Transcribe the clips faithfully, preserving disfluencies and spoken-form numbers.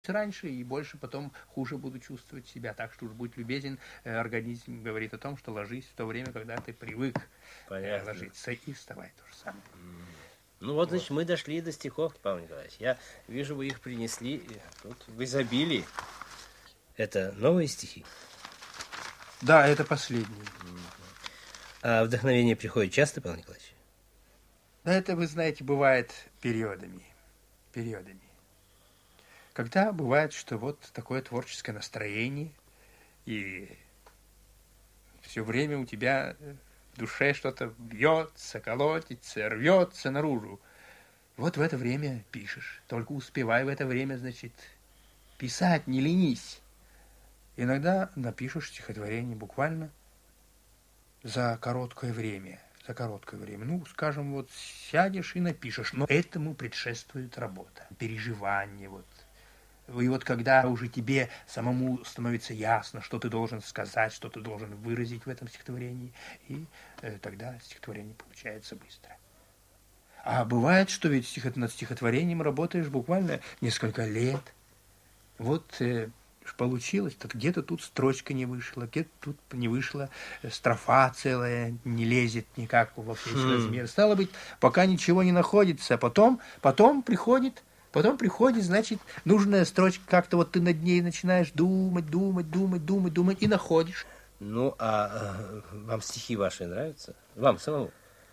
лучше раньше и больше потом хуже буду чувствовать себя. Так что уж будь любезен, организм говорит о том, что ложись в то время, когда ты привык Понятно. ложиться, и вставай то же самое. Ну вот, значит, вот. Мы дошли до стихов, Павел Николаевич. Я вижу, вы их принесли тут в изобилии. Это новые стихи? Да, это последние. А вдохновение приходит часто, Павел Николаевич? Да, это, вы знаете, бывает периодами. Периодами. Когда бывает, что вот такое творческое настроение, и все время у тебя в душе что-то бьется, колотится, рвется наружу. Вот в это время пишешь. Только успевай в это время, значит, писать, не ленись. Иногда напишешь стихотворение буквально за короткое время. За короткое время. Ну, скажем, вот сядешь и напишешь. Но этому предшествует работа, переживание. Вот. И вот когда уже тебе самому становится ясно, что ты должен сказать, что ты должен выразить в этом стихотворении, и э, тогда стихотворение получается быстро. А бывает, что ведь стихот... над стихотворением работаешь буквально несколько лет. Вот э, получилось, так где-то тут строчка не вышла, где-то тут не вышла, строфа целая не лезет никак во весь хм. размер. Стало быть, пока ничего не находится, а потом, потом приходит, потом приходит, значит, нужная строчка, как-то вот ты над ней начинаешь думать, думать, думать, думать, думать, и находишь. Ну, а, а вам стихи ваши нравятся? Вам самому?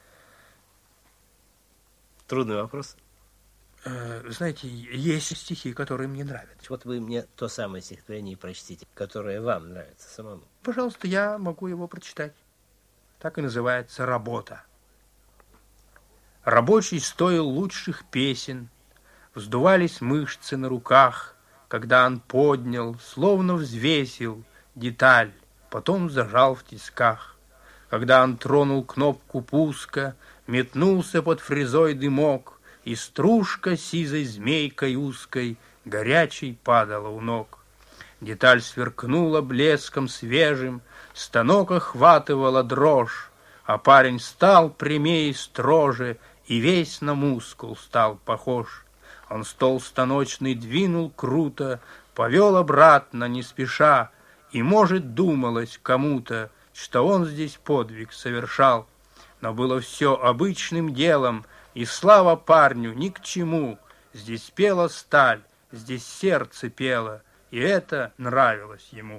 Трудный вопрос. Знаете, есть стихи, которые мне нравятся. Вот вы мне то самое стихотворение прочтите, которое вам нравится самому. Пожалуйста, я могу его прочитать. Так и называется «Работа». Рабочий стоил лучших песен, вздувались мышцы на руках, когда он поднял, словно взвесил деталь, потом зажал в тисках. Когда он тронул кнопку пуска, метнулся под фрезой дымок, и стружка сизой змейкой узкой горячей падала у ног. Деталь сверкнула блеском свежим, станок охватывала дрожь, а парень стал прямее и строже, и весь на мускул стал похож. Он стол станочный двинул круто, повел обратно не спеша, и, может, думалось кому-то, что он здесь подвиг совершал. Но было все обычным делом, и слава парню ни к чему. Здесь пела сталь, здесь сердце пело, и это нравилось ему.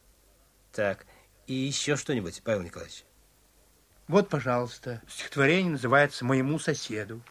Так, и еще что-нибудь, Павел Николаевич? Вот, пожалуйста, стихотворение называется «Моему соседу».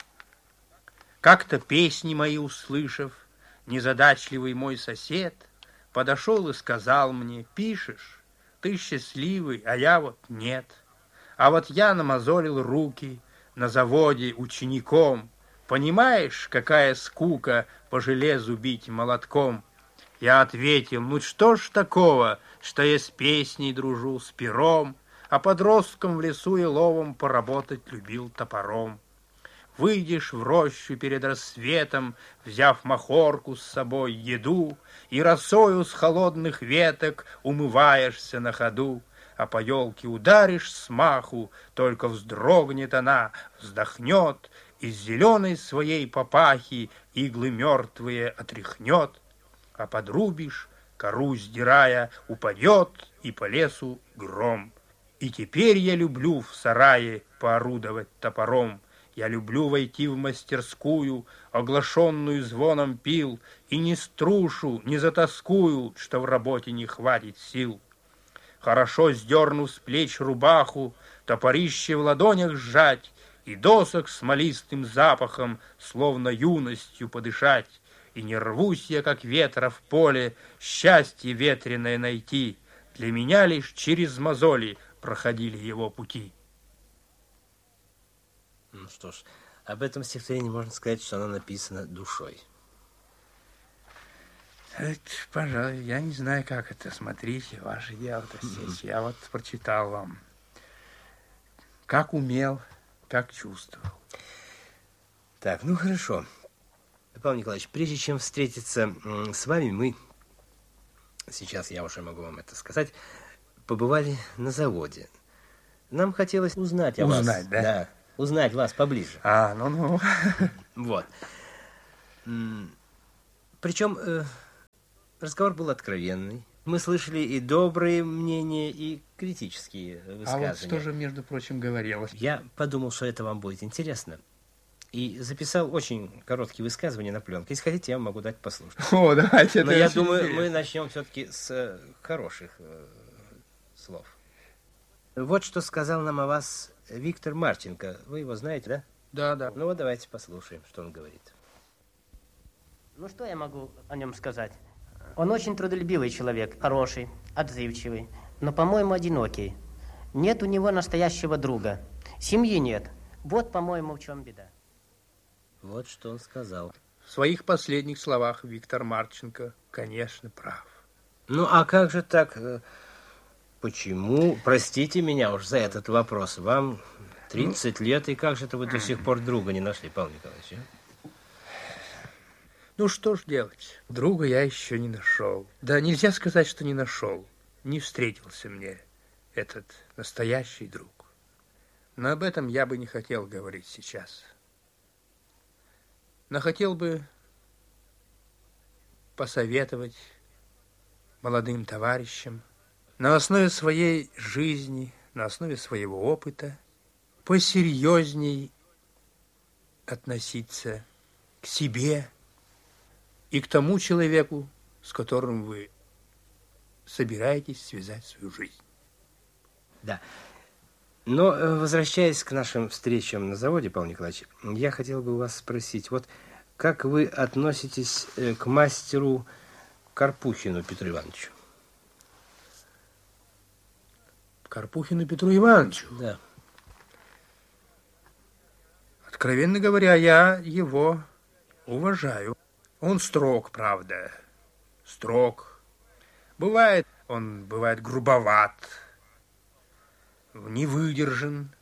Как-то песни мои услышав, незадачливый мой сосед подошел и сказал мне: «Пишешь, ты счастливый, а я вот нет. А вот я намазолил руки на заводе учеником. Понимаешь, какая скука по железу бить молотком?» Я ответил: «Ну что ж такого, что я с песней дружу, с пером, а подростком в лесу еловом поработать любил топором. Выйдешь в рощу перед рассветом, взяв махорку с собой, еду, и росою с холодных веток умываешься на ходу, а по елке ударишь смаху, только вздрогнет она, вздохнет, из зеленой своей папахи иглы мертвые отряхнет, а подрубишь, кору сдирая, упадет, и по лесу гром. И теперь я люблю в сарае поорудовать топором. Я люблю войти в мастерскую, оглашенную звоном пил, и не струшу, не затаскую, что в работе не хватит сил. Хорошо сдернув с плеч рубаху, топорище в ладонях сжать, и досок смолистым запахом, словно юностью подышать. И не рвусь я, как ветра в поле, счастье ветреное найти. Для меня лишь через мозоли проходили его пути. Ну что ж, об этом стихотворении можно сказать, что оно написано душой. Это, пожалуй, я не знаю, как это. Смотрите, ваше дело здесь. Я вот прочитал вам. Как умел, как чувствовал. Так, ну хорошо. Павел Николаевич, прежде чем встретиться с вами, мы, сейчас я уже могу вам это сказать, побывали на заводе. Нам хотелось узнать о вас. Узнать, да? Да, узнать вас поближе. А, ну-ну. Вот. Причем разговор был откровенный. Мы слышали и добрые мнения, и критические высказывания. А вот что же, между прочим, говорилось? Я подумал, что это вам будет интересно. И записал очень короткие высказывания на пленку. Если хотите, я вам могу дать послушать. О, давайте. Но я думаю, интересно. Мы начнем все-таки с хороших э, слов. Вот что сказал нам о вас Виктор Марченко. Вы его знаете, да? Да, да. Ну вот давайте послушаем, что он говорит. Ну что я могу о нем сказать? Он очень трудолюбивый человек, хороший, отзывчивый, но, по-моему, одинокий. Нет у него настоящего друга. Семьи нет. Вот, по-моему, в чем беда. Вот что он сказал. В своих последних словах Виктор Марченко, конечно, прав. Ну, а как же так? Почему? Простите меня уж за этот вопрос. Вам тридцать ну, лет, и как же это вы до сих пор друга не нашли, Павел Николаевич? А? Ну, что ж делать? Друга я еще не нашел. Да нельзя сказать, что не нашел. Не встретился мне этот настоящий друг. Но об этом я бы не хотел говорить сейчас. Но хотел бы посоветовать молодым товарищам на основе своей жизни, на основе своего опыта посерьезней относиться к себе и к тому человеку, с которым вы собираетесь связать свою жизнь. Да. Но, возвращаясь к нашим встречам на заводе, Павел Николаевич, я хотел бы у вас спросить, вот как вы относитесь к мастеру Карпухину Петру Ивановичу? Карпухину Петру Ивановичу? Да. Откровенно говоря, я его уважаю. Он строг, правда, строг. Бывает, он бывает грубоват, не выдержан.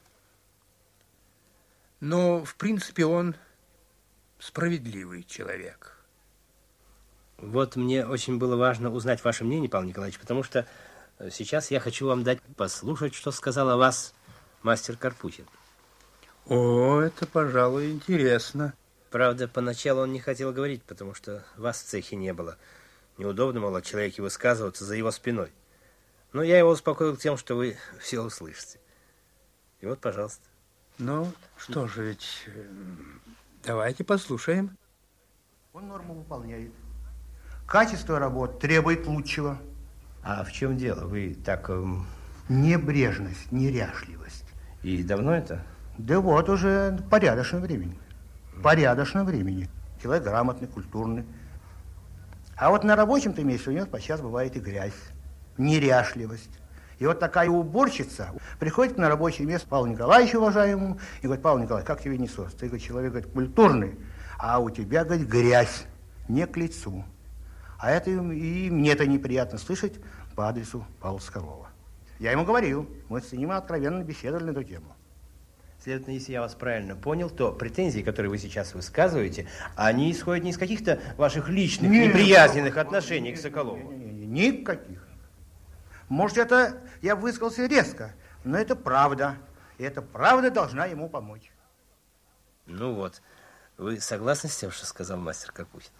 Но, в принципе, он справедливый человек. Вот мне очень было важно узнать ваше мнение, Павел Николаевич, потому что сейчас я хочу вам дать послушать, что сказал о вас мастер Карпухин. О, это, пожалуй, интересно. Правда, поначалу он не хотел говорить, потому что вас в цехе не было. Неудобно, мол, о человеке высказываться за его спиной. Но я его успокоил тем, что вы все услышите. И вот, пожалуйста. Ну, что же, ведь давайте послушаем. Он норму выполняет. Качество работ требует лучшего. А в чем дело? Вы так... Эм... Небрежность, неряшливость. И давно это? Да вот уже порядочное времени. Порядочное времени. Человек грамотный, культурный. А вот на рабочем-то месте у него подчас бывает и грязь, неряшливость. И вот такая уборщица приходит на рабочее место Павлу Николаевичу уважаемому и говорит: Павел Николаевич, как тебе несется? Ты, говорит, человек, говорит, культурный, а у тебя, говорит, грязь, не к лицу. А это и мне-то неприятно слышать по адресу Павла Скорова. Я ему говорил, мы с ним откровенно беседовали на эту тему. Следовательно, если я вас правильно понял, то претензии, которые вы сейчас высказываете, они исходят не из каких-то ваших личных, не, неприязненных не, отношений к Соколову. Не, не, не, никаких. Может, это я высказался резко, но это правда. И эта правда должна ему помочь. Ну вот, вы согласны с тем, что сказал мастер Карпухин?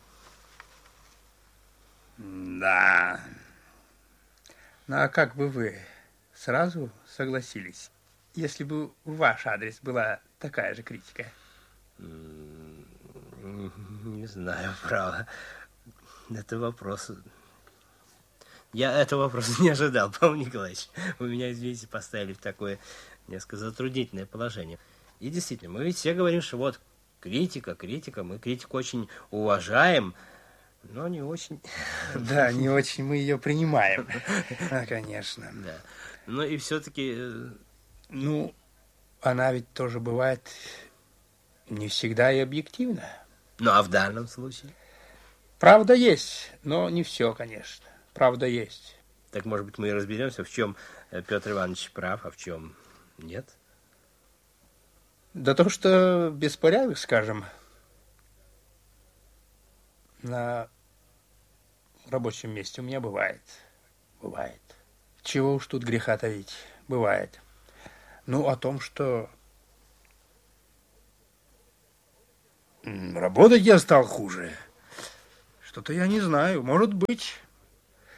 Да. Ну, а как бы вы сразу согласились, если бы в ваш адрес была такая же критика? Не знаю, право. Это вопрос... Я этого вопроса не ожидал, Павел Николаевич. Вы меня, извините, поставили в такое несколько затруднительное положение. И действительно, мы ведь все говорим, что вот критика, критика, мы критику очень уважаем, но не очень... Да, не очень мы ее принимаем. А, конечно. Да. Но и все-таки... Ну, она ведь тоже бывает не всегда и объективна. Ну, а в данном случае? Правда есть, но не все, конечно. Правда есть. Так, может быть, мы и разберемся, в чем Петр Иванович прав, а в чем нет? Да то, что беспорядок, скажем, на рабочем месте у меня бывает. Бывает. Чего уж тут греха таить. Бывает. Ну, о том, что работать я стал хуже, что-то я не знаю. Может быть,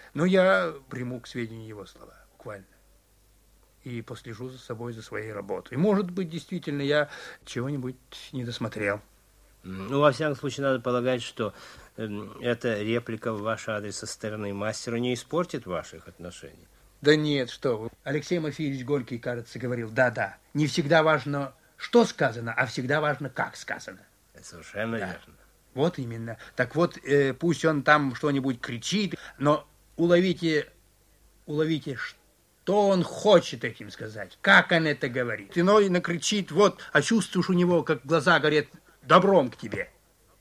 Но я приму к сведению его слова, буквально. И послежу за собой, за своей работой. Может быть, действительно, я чего-нибудь не досмотрел. Ну, во всяком случае, надо полагать, что э, эта реплика в ваш адрес со стороны мастера не испортит ваших отношений. Да нет, что вы. Алексей Мафеевич Горький, кажется, говорил, да-да, не всегда важно, что сказано, а всегда важно, как сказано. Это совершенно да. верно. Вот именно. Так вот, э, пусть он там что-нибудь кричит, но уловите, уловите, что он хочет этим сказать, как он это говорит. Иной накричит, вот, а чувствуешь у него, как глаза горят добром к тебе.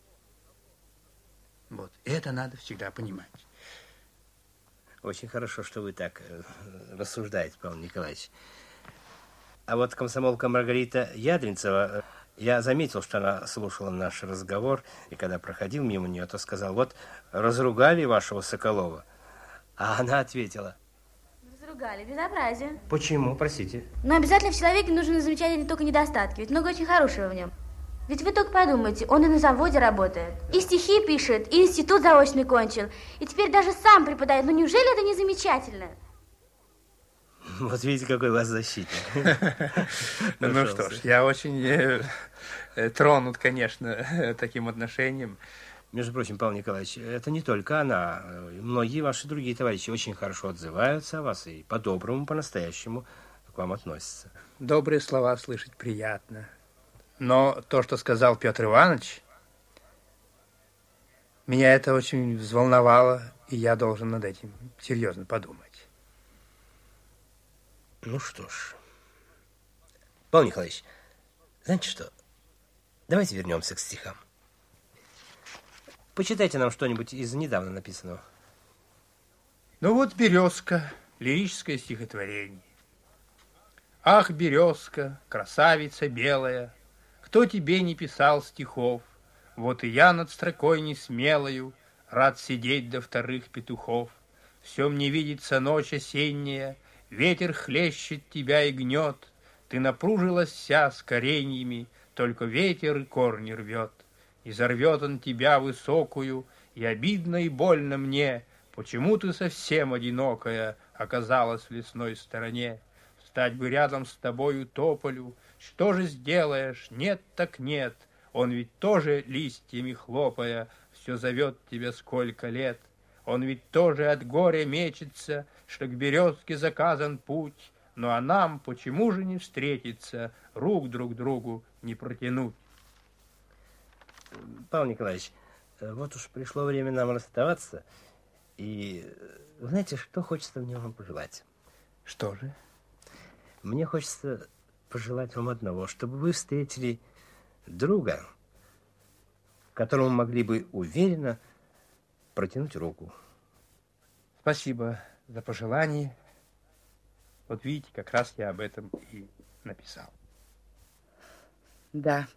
Вот, это надо всегда понимать. Очень хорошо, что вы так э, рассуждаете, Павел Николаевич. А вот комсомолка Маргарита Ядринцева, я заметил, что она слушала наш разговор, и когда проходил мимо нее, то сказал, вот, разругали вашего Соколова. А она ответила. Разругали, безобразие. Почему, простите? Но обязательно в человеке нужно замечать не только недостатки, ведь много очень хорошего в нем. Ведь вы только подумайте, он и на заводе работает, и стихи пишет, и институт заочный кончил, и теперь даже сам преподает. Ну неужели это не замечательно? Вот видите, какой у вас защитник. Ну что ж, я очень тронут, конечно, таким отношением. Между прочим, Павел Николаевич, это не только она. Многие ваши другие товарищи очень хорошо отзываются о вас и по-доброму, по-настоящему к вам относятся. Добрые слова слышать приятно. Но то, что сказал Петр Иванович, меня это очень взволновало, и я должен над этим серьезно подумать. Ну что ж, Павел Николаевич, знаете что, давайте вернемся к стихам. Почитайте нам что-нибудь из недавно написанного. Ну вот «Березка», лирическое стихотворение. Ах, березка, красавица белая, кто тебе не писал стихов? Вот и я над строкой несмелою рад сидеть до вторых петухов. Все мне видится ночь осенняя, ветер хлещет тебя и гнет. Ты напружилась вся с кореньями, только ветер и корни рвет. И зарвет он тебя высокую, и обидно и больно мне, почему ты совсем одинокая оказалась в лесной стороне. Встать бы рядом с тобою тополю, что же сделаешь? Нет так нет. Он ведь тоже листьями хлопая все зовет тебя сколько лет. Он ведь тоже от горя мечется, что к березке заказан путь. Ну а нам почему же не встретиться, рук друг другу не протянуть? Павел Николаевич, вот уж пришло время нам расставаться. И знаете, что хочется мне вам пожелать? Что же? Мне хочется пожелать вам одного, чтобы вы встретили друга, которому могли бы уверенно протянуть руку. Спасибо за пожелание. Вот видите, как раз я об этом и написал. Да.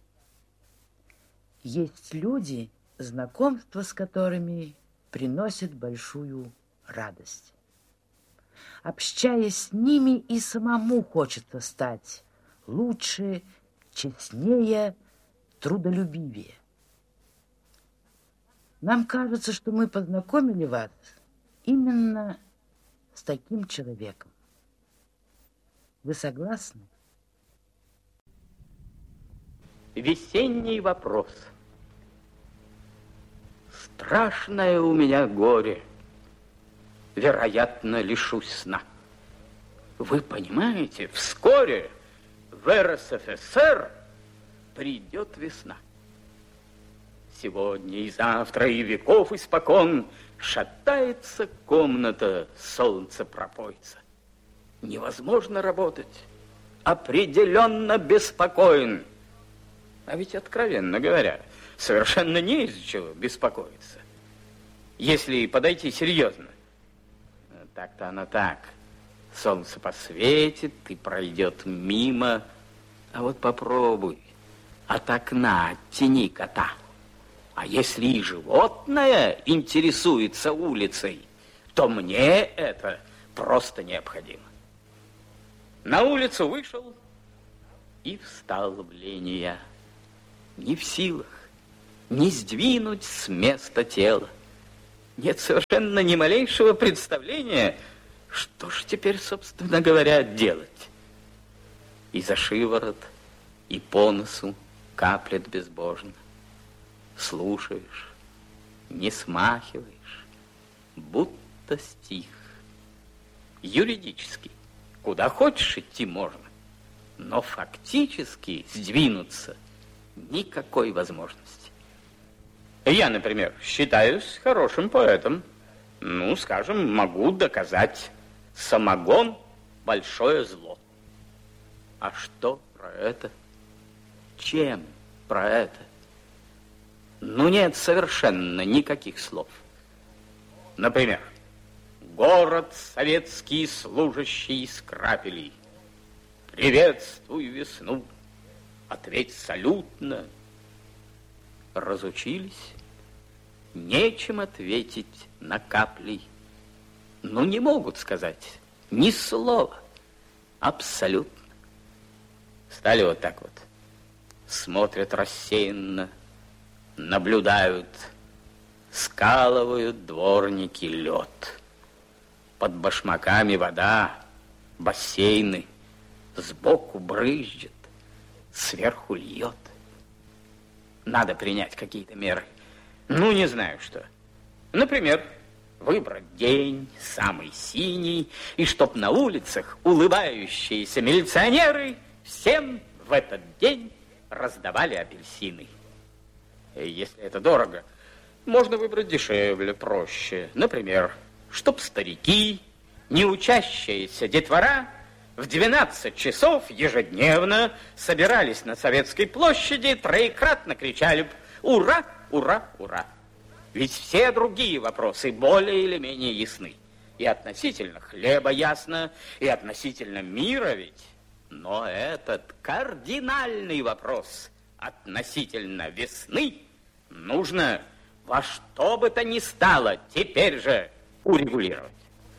Есть люди, знакомство с которыми приносит большую радость. Общаясь с ними, и самому хочется стать лучше, честнее, трудолюбивее. Нам кажется, что мы познакомили вас именно с таким человеком. Вы согласны? Весенний вопрос. Страшное у меня горе. Вероятно, лишусь сна. Вы понимаете, вскоре в эр эс эф эс эр придет весна. Сегодня и завтра, и веков испокон шатается комната солнцепропойца. Невозможно работать. Определенно беспокоен. А ведь, откровенно говоря, совершенно не из-за чего беспокоиться. Если подойти серьезно. Так-то оно так. Солнце посветит и пройдет мимо. А вот попробуй от окна оттяни кота. А если и животное интересуется улицей, то мне это просто необходимо. На улицу вышел и встал в ления. Не в силах ни сдвинуть с места тело, нет совершенно ни малейшего представления, что ж теперь, собственно говоря, делать. И за шиворот, и по носу каплет безбожно. Слушаешь, не смахиваешь, будто стих. Юридически, куда хочешь идти можно, но фактически сдвинуться никакой возможности. Я, например, считаюсь хорошим поэтом. Ну, скажем, могу доказать: самогон – большое зло. А что про это? Чем про это? Ну, нет совершенно никаких слов. Например, город советский, служащий из крапелей, приветствуй весну, ответь салютно. Разучились, нечем ответить на капли. Ну, не могут сказать ни слова, абсолютно. Стали вот так вот, смотрят рассеянно, наблюдают, скалывают дворники лед. Под башмаками вода, бассейны, сбоку брызжет, сверху льет. Надо принять какие-то меры. Ну, не знаю что. Например, выбрать день, самый синий, и чтоб на улицах улыбающиеся милиционеры всем в этот день раздавали апельсины. Если это дорого, можно выбрать дешевле, проще. Например, чтоб старики, неучащаяся детвора, в двенадцать часов ежедневно собирались на Советской площади, троекратно кричали б «Ура! Ура! Ура!». Ведь все другие вопросы более или менее ясны. И относительно хлеба ясно, и относительно мира ведь. Но этот кардинальный вопрос относительно весны нужно во что бы то ни стало теперь же урегулировать.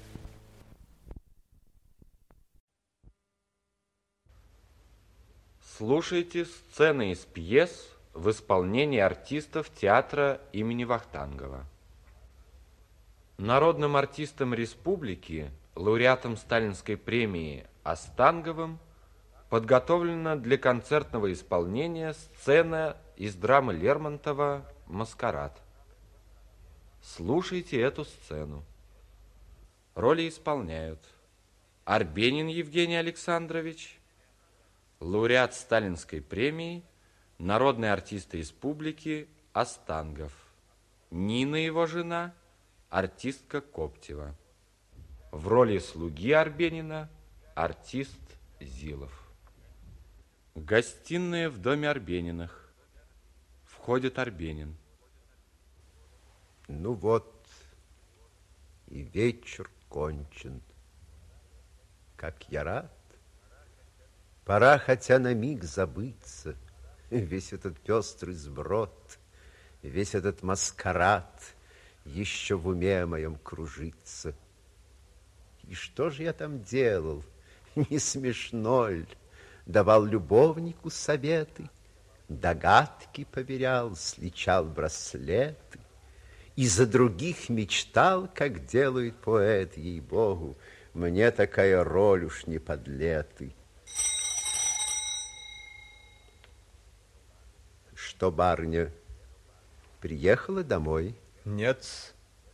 Слушайте сцены из пьес в исполнении артистов театра имени Вахтангова. Народным артистом республики, лауреатом Сталинской премии Останговым, подготовлена для концертного исполнения сцена из драмы Лермонтова «Маскарад». Слушайте эту сцену. Роли исполняют Арбенин Евгений Александрович, лауреат Сталинской премии, народный артист республики Остангов, Нина, его жена, артистка Коптева. В роли слуги Арбенина артист Зилов. Гостиная в доме Арбениных. Входит Арбенин. Ну вот, и вечер кончен. Как я рад. Пора хотя на миг забыться. Весь этот пестрый сброд, весь этот маскарад еще в уме моем кружится. И что же я там делал? Не смешно ль? Давал любовнику советы, догадки поверял, сличал браслеты. И за других мечтал, как делает поэт, ей-богу. Мне такая роль уж не подлеты. Что, барыня, приехала домой? Нет.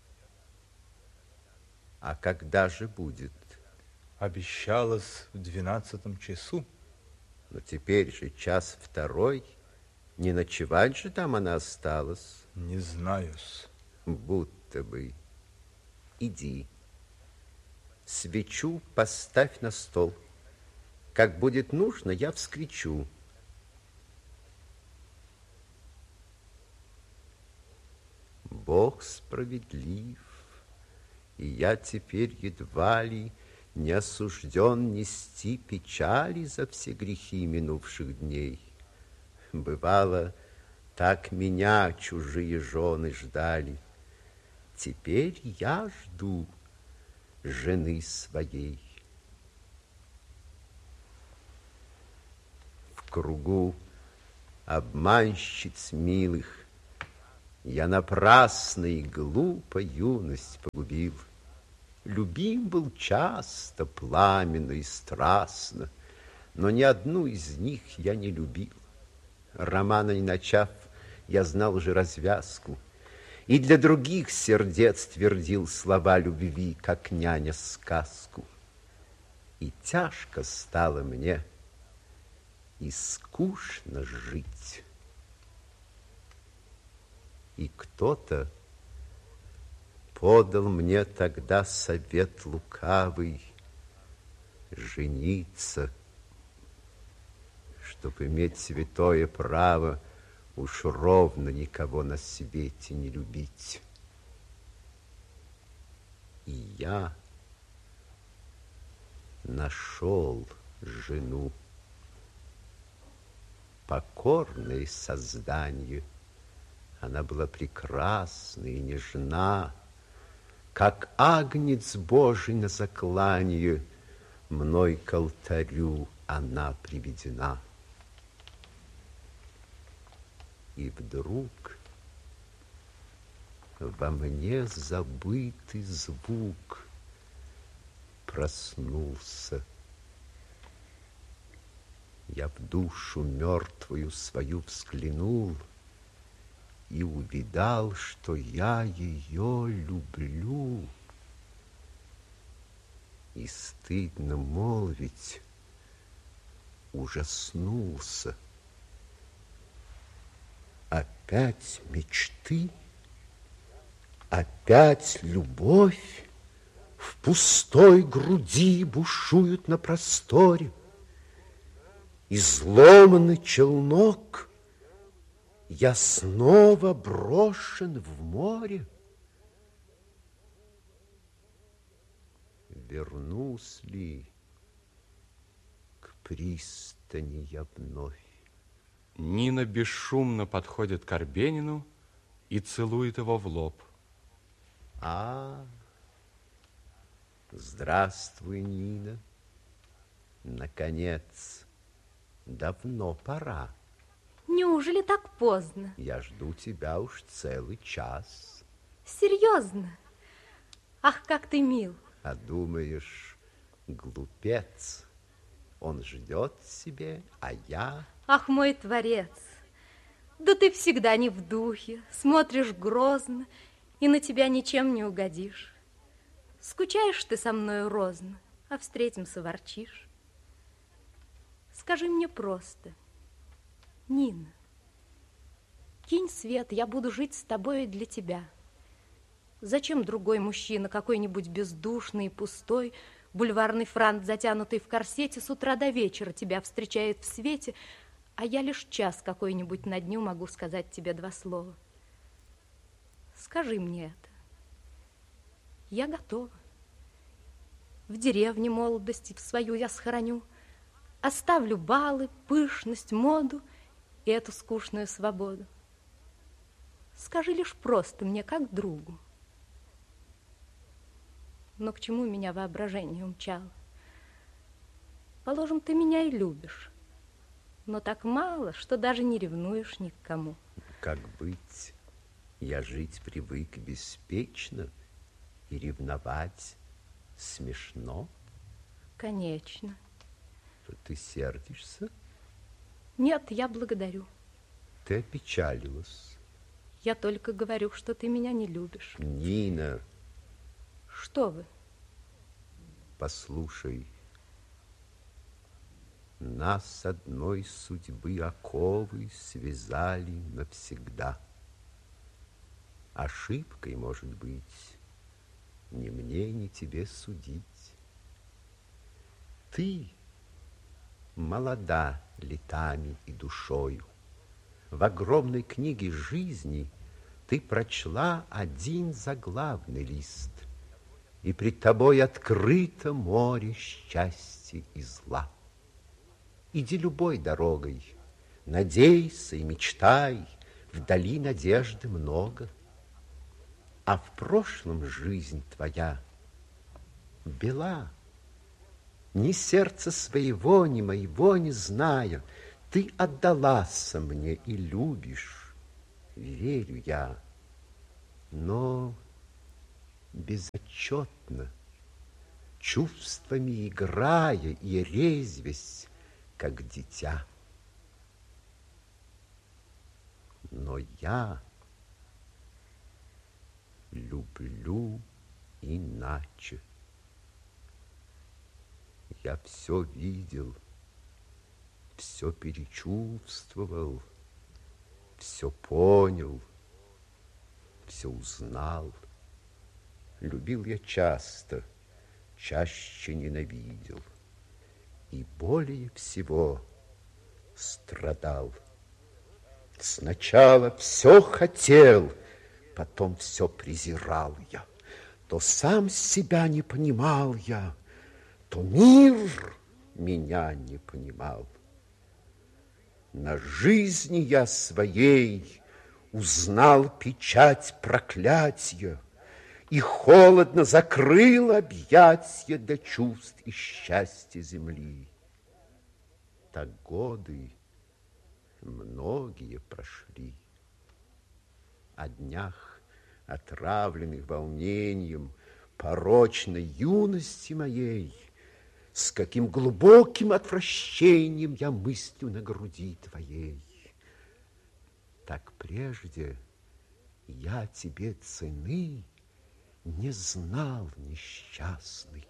А когда же будет? Обещалась в двенадцатом часу. Но теперь же час второй. Не ночевать же там она осталась? Не знаю-с. Будто бы. Иди. Свечу поставь на стол. Как будет нужно, я вскричу. Бог справедлив, и я теперь едва ли не осужден нести печали за все грехи минувших дней. Бывало, так меня чужие жены ждали. Теперь я жду жены своей. В кругу обманщиц милых Я напрасно и глупо юность погубил. Любим был часто, пламенно и страстно, но ни одну из них я не любил. Романа не начав, я знал уже развязку, и для других сердец твердил слова любви, как няня сказку. И тяжко стало мне, и скучно жить. И кто-то подал мне тогда совет лукавый жениться, чтоб иметь святое право уж ровно никого на свете не любить. И я нашел жену, покорное создание. Она была прекрасна и нежна, как агнец Божий на закланье, мной к алтарю она приведена. И вдруг во мне забытый звук проснулся. Я в душу мертвую свою взглянул и увидал, что я ее люблю. И стыдно молвить, ужаснулся. Опять мечты, опять любовь в пустой груди бушуют на просторе. Изломанный челнок, я снова брошен в море. Вернусь ли к пристани я вновь? Нина бесшумно подходит к Арбенину и целует его в лоб. А, здравствуй, Нина. Наконец, давно пора. Неужели так поздно? Я жду тебя уж целый час. Серьезно? Ах, как ты мил. А думаешь, глупец, он ждет себе, а я... Ах, мой творец, да ты всегда не в духе, смотришь грозно, и на тебя ничем не угодишь. Скучаешь ты со мною розно, а встретимся ворчишь. Скажи мне просто, Нина, кинь свет, я буду жить с тобой и для тебя. Зачем другой мужчина, какой-нибудь бездушный и пустой, бульварный франт, затянутый в корсете, с утра до вечера тебя встречает в свете, а я лишь час какой-нибудь на дню могу сказать тебе два слова. Скажи мне это. Я готова. В деревне молодости в свою я схороню, оставлю балы, пышность, моду и эту скучную свободу. Скажи лишь просто мне, как другу. Но к чему меня воображение умчало? Положим, ты меня и любишь, но так мало, что даже не ревнуешь ни к кому. Как быть? Я жить привык беспечно, и ревновать смешно. Конечно. Что ты сердишься? Нет, я благодарю. Ты опечалилась. Я только говорю, что ты меня не любишь. Нина. Что вы? Послушай, нас одной судьбы оковы связали навсегда. Ошибкой, может быть, ни мне, ни тебе судить. Ты молода летами и душою. В огромной книге жизни ты прочла один заглавный лист, и пред тобой открыто море счастья и зла. Иди любой дорогой, надейся и мечтай, вдали надежды много. А в прошлом жизнь твоя бела, ни сердца своего, ни моего не зная, ты отдалась мне и любишь, верю я. но безотчетно, чувствами играя и резвясь, как дитя. Но я люблю иначе. Я все видел, все перечувствовал, все понял, все узнал. Любил я часто, чаще ненавидел, и более всего страдал. Сначала все хотел, потом все презирал я. То сам себя не понимал я, то мир меня не понимал. На жизни я своей узнал печать проклятия и холодно закрыл объятья для чувств и счастья земли. Так годы многие прошли. О днях, отравленных волнением порочной юности моей, с каким глубоким отвращением я мыслю на груди твоей. Так прежде я тебе цены не знал, несчастный.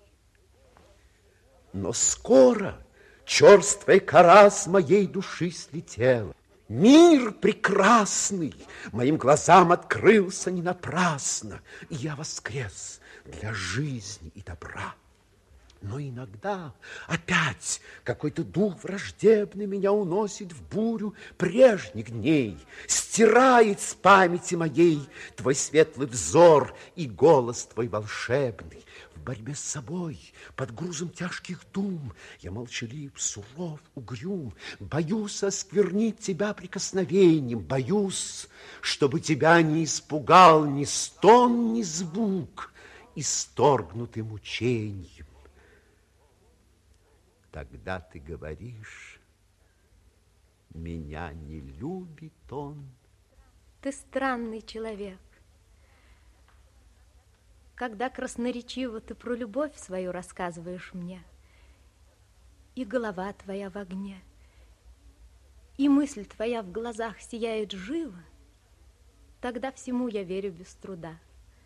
Но скоро черствая кора с моей души слетела. Мир прекрасный моим глазам открылся не напрасно, и я воскрес для жизни и добра. Но иногда опять какой-то дух враждебный меня уносит в бурю прежних дней, стирает с памяти моей твой светлый взор и голос твой волшебный. В борьбе с собой, под грузом тяжких дум, я молчалив, суров, угрюм, боюсь осквернить тебя прикосновением, боюсь, чтобы тебя не испугал ни стон, ни звук, исторгнутый мучением. Тогда ты говоришь, меня не любит он. Ты странный человек. Когда красноречиво ты про любовь свою рассказываешь мне, и голова твоя в огне, и мысль твоя в глазах сияет живо, тогда всему я верю без труда.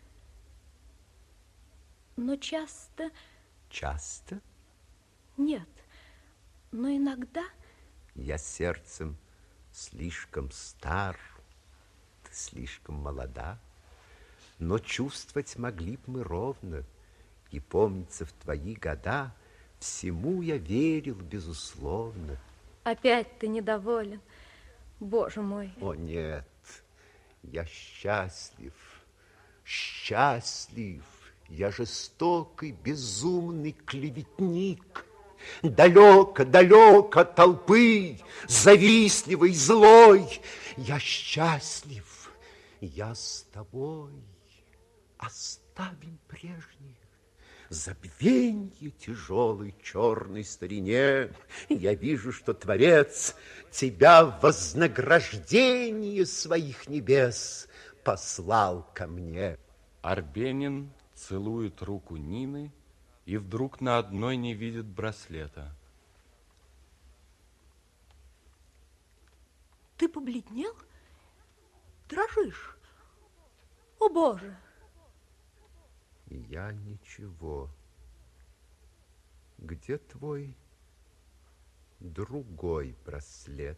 Но часто... Часто? Нет, но иногда... Я сердцем слишком стар, ты слишком молода, но чувствовать могли б мы ровно, и помнится в твои года всему я верил безусловно. Опять ты недоволен, Боже мой. О, нет, я счастлив, счастлив, я жестокий, безумный клеветник. Далеко, далеко от толпы, завистливый, злой, я счастлив, я с тобой. Оставим прежнее забвенье тяжелой черной старине. Я вижу, что Творец тебя в вознаграждение своих небес послал ко мне. Арбенин целует руку Нины и вдруг на одной не видит браслета. Ты побледнел? Дрожишь? О, Боже! Я ничего. Где твой другой браслет?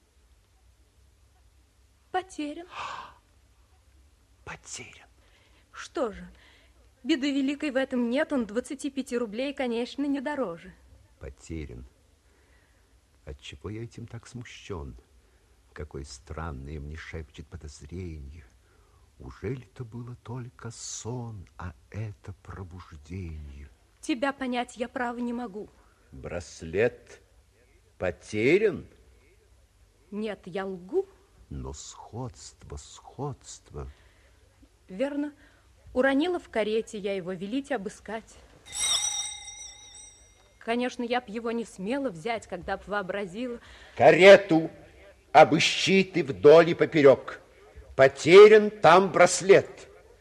Потерян. Потерян. Что же, беды великой в этом нет, он двадцати пяти рублей, конечно, не дороже. Потерян. Отчего я этим так смущен? Какое странное мне шепчет подозрение. Ужели это было только сон, а это пробуждение? Тебя понять я, право, не могу. Браслет потерян? Нет, я лгу. Но сходство, сходство. Верно. Уронила в карете, я его велите обыскать. Конечно, я б его не смела взять, когда б вообразила. Карету обыщи ты вдоль и поперек. Потерян там браслет.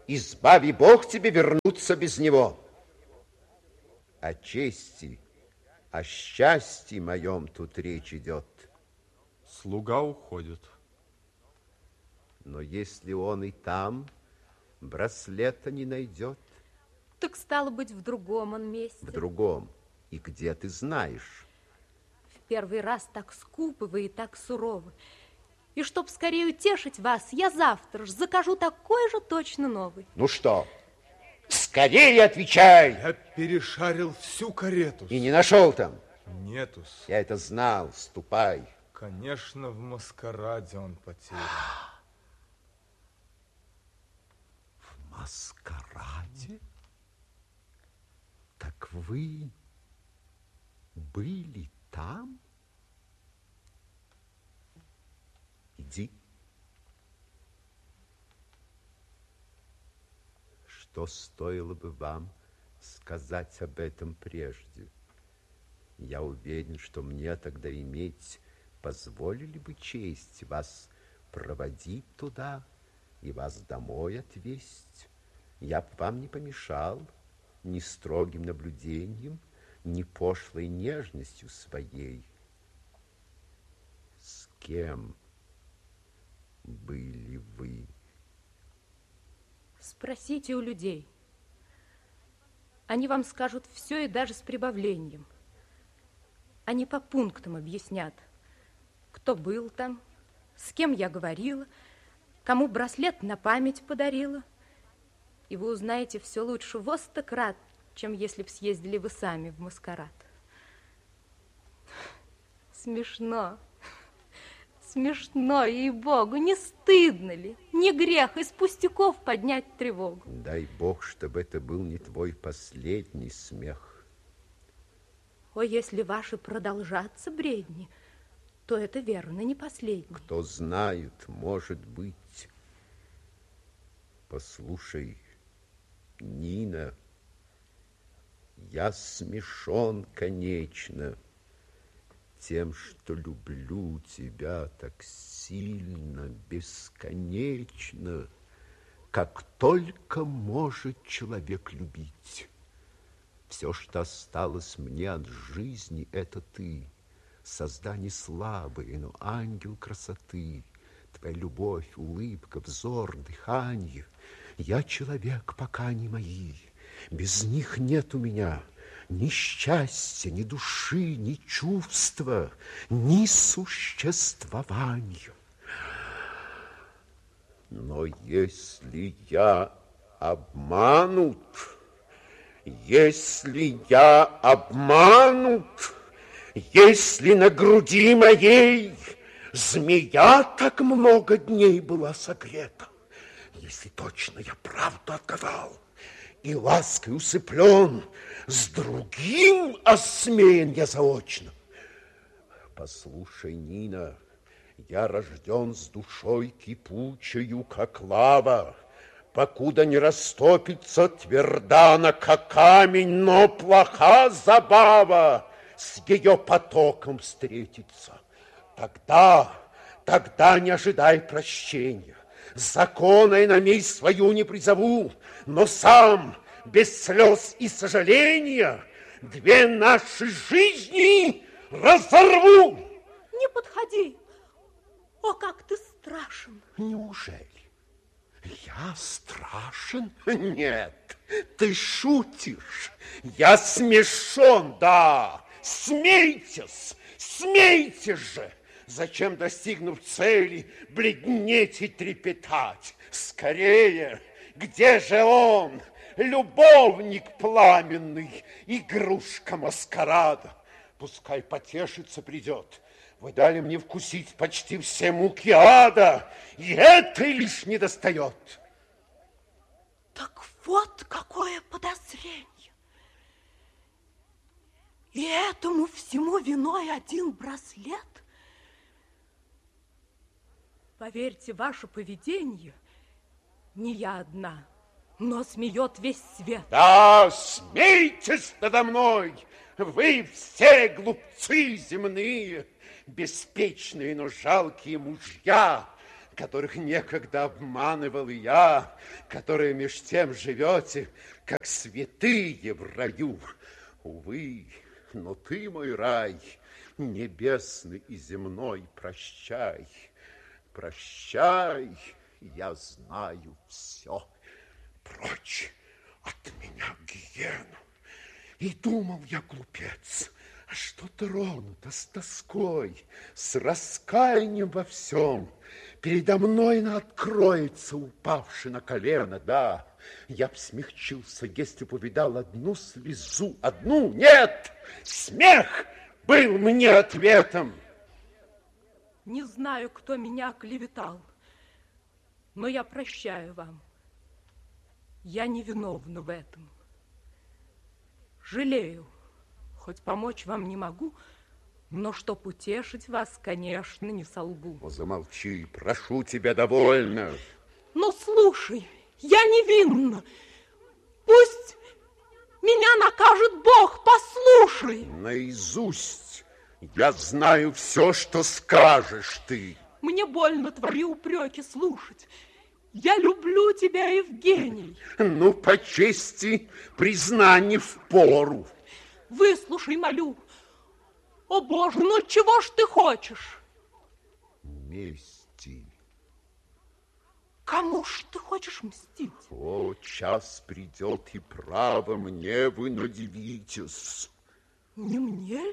избави Бог тебе вернуться без него. О чести, о счастье моем тут речь идет. Слуга уходит. Но если он и там браслета не найдет? Так стало быть, в другом он месте. В другом. И где ты знаешь? В первый раз так скупы вы и так суровы. И чтоб скорее утешить вас, я завтра ж закажу такой же точно новый. Ну что, скорее отвечай! Я перешарил всю карету. И не нашел там? Нетус. Я это знал, ступай. Конечно, в маскараде он потерян. В маскараде? Так вы были там? Иди. Что стоило бы вам сказать об этом прежде? Я уверен, что мне тогда иметь позволили бы честь вас проводить туда и вас домой отвезть. Я б вам не помешал ни строгим наблюдением, ни пошлой нежностью своей. С кем были вы? Спросите у людей. Они вам скажут все и даже с прибавлением. Они по пунктам объяснят, кто был там, с кем я говорила, кому браслет на память подарила. И вы узнаете все лучше во сто крат, чем если б съездили вы сами в маскарад. Смешно. Смешно, ей-богу, не стыдно ли? Не грех из пустяков поднять тревогу. Дай Бог, чтобы это был не твой последний смех. О, если ваши продолжаться бредни, то это верно, не последний. Кто знает, может быть. Послушай, Нина, я смешон, конечно, тем, что люблю тебя так сильно, бесконечно, как только может человек любить. Все, что осталось мне от жизни, это ты, создание слабое, но ангел красоты, твоя любовь, улыбка, взор, дыхание. Я человек, пока они мои, без них нет у меня ни счастья, ни души, ни чувства, ни существования. Но если я обманут, если я обманут, если на груди моей змея так много дней была согрета, если точно я правду отгадал и лаской усыплен, с другим осмеян я заочно. Послушай, Нина, я рожден с душой кипучею, как лава, покуда не растопится тверда она, как камень, но плоха забава с ее потоком встретиться. Тогда, тогда не ожидай прощения, закона и на месть свою не призову, но сам, без слез и сожаления, две наши жизни разорву. Не подходи. О, как ты страшен. Неужели? Я страшен? Нет, ты шутишь. Я смешон, да. Смейтесь, смейтесь же. Зачем, достигнув цели, бледнеть и трепетать? Скорее, где же он, любовник пламенный, игрушка маскарада? Пускай потешиться придет. Вы дали мне вкусить почти все муки ада, и этой лишь не достает. Так вот какое подозрение. И этому всему виной один браслет? Поверьте, ваше поведение не я одна, но смеет весь свет. Да, смейтесь надо мной, вы все глупцы земные, беспечные, но жалкие мужья, которых некогда обманывал и я, которые меж тем живете, как святые в раю. Увы, но ты, мой рай, небесный и земной, прощай, прощай, я знаю все. Прочь от меня, гиену. И думал я, глупец, что тронуто с тоской, с раскаянием во всем. Передо мной откроется, упавший на колено, да. Я б смягчился, если б увидал одну слезу, одну, нет, смех был мне ответом. Не знаю, кто меня оклеветал, но я прощаю вам. Я невиновна в этом. Жалею, хоть помочь вам не могу, но чтоб утешить вас, конечно, не солгу. О, замолчи, прошу тебя, довольно. Ну, слушай, я невинна. Пусть меня накажет Бог, послушай. Наизусть я знаю все, что скажешь ты. Мне больно твои упреки слушать. Я люблю тебя, Евгений. Ну, по чести, признание впору. Выслушай, молю. О, Боже, ну чего ж ты хочешь? Мести. Кому ж ты хочешь мстить? О, час придет, и право мне вы надивитесь. Не мне?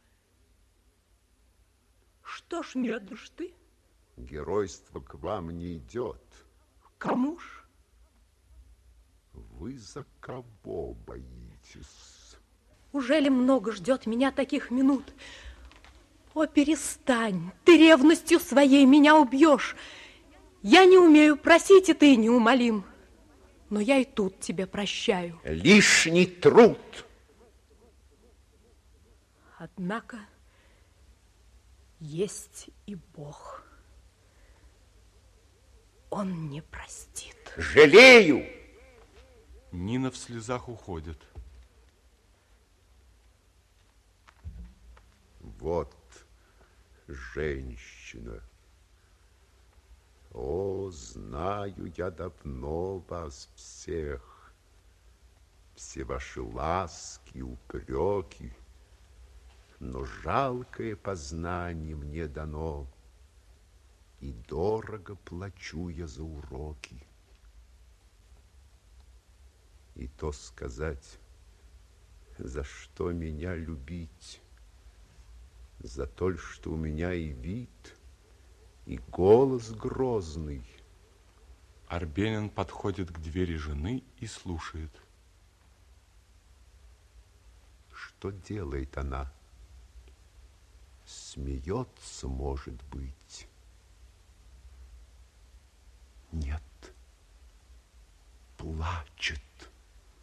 Что ж медлишь ты? Геройство к вам не идет. Кому ж? Вы за кого боитесь? Ужели много ждет меня таких минут? О, перестань, ты ревностью своей меня убьешь. Я не умею просить, и ты неумолим. Но я и тут тебе прощаю. Лишний труд. Однако есть и Бог. Он не простит. Жалею. Нина в слезах уходит. Вот женщина. О, знаю я давно вас всех, все ваши ласки, упреки, но жалкое познание мне дано, и дорого плачу я за уроки. И то сказать, за что меня любить, за то, что у меня и вид, и голос грозный. Арбенин подходит к двери жены и слушает. Что делает она? Смеется, может быть. Нет, плачет.